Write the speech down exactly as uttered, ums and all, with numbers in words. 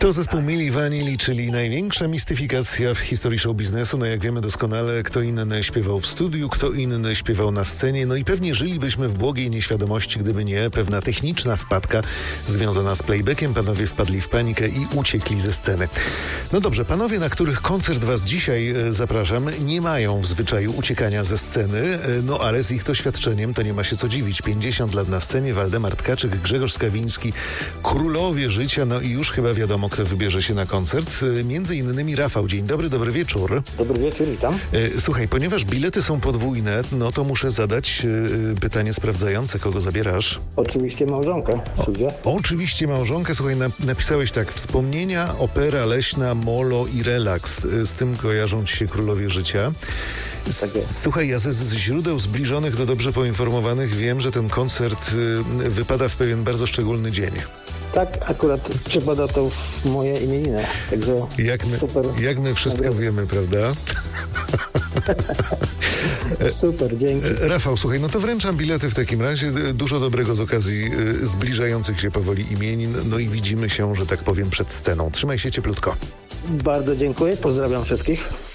To zespół Milli Vanilli, czyli największa mistyfikacja w historii show biznesu. No jak wiemy doskonale, kto inny śpiewał w studiu, kto inny śpiewał na scenie. No i pewnie żylibyśmy w błogiej nieświadomości, gdyby nie pewna techniczna wpadka związana z playbackiem. Panowie wpadli w panikę i uciekli ze sceny. No dobrze, panowie, na których koncert was dzisiaj e, zapraszam, nie mają w zwyczaju uciekania ze sceny. E, no ale z ich doświadczeniem to nie ma się co dziwić. pięćdziesiąt lat na scenie, Waldemar Tkaczyk, Grzegorz Skawiński, królowie życia. No i już chyba wiadomo, kto wybierze się na koncert. Między innymi Rafał. Dzień dobry, dobry wieczór. Dobry wieczór, witam. Słuchaj, ponieważ bilety są podwójne, no to muszę zadać pytanie sprawdzające, kogo zabierasz. Oczywiście małżonkę, Sylwia. O, oczywiście małżonkę. Słuchaj, na, napisałeś tak. Wspomnienia, opera leśna, molo i relaks. Z tym kojarzą ci się królowie życia. Tak jest. Słuchaj, ja ze, ze źródeł zbliżonych do dobrze poinformowanych wiem, że ten koncert y, wypada w pewien bardzo szczególny dzień. Tak, akurat przypada to w moje imieniny, także jak my, super. Jak my wszystko Nagroda. wiemy, prawda? Super, dzięki. Rafał, słuchaj, no to wręczam bilety w takim razie. Dużo dobrego z okazji y, zbliżających się powoli imienin. No i widzimy się, że tak powiem, przed sceną. Trzymaj się cieplutko. Bardzo dziękuję, pozdrawiam wszystkich.